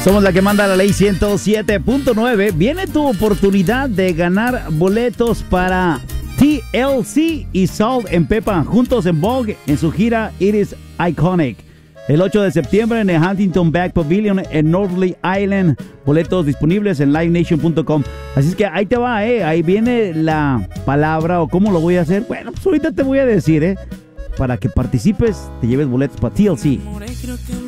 Somos la que manda la ley 107.9. Viene tu oportunidad de ganar boletos para TLC y Salt and Pepper juntos en Vogue en su gira It Is Iconic. El 8 de septiembre en el Huntington Back Pavilion en Northley Island. Boletos disponibles en livenation.com. Así es que ahí te va, ahí viene la palabra o cómo lo voy a hacer. Bueno, pues ahorita te voy a decir, para que participes, te lleves boletos para TLC.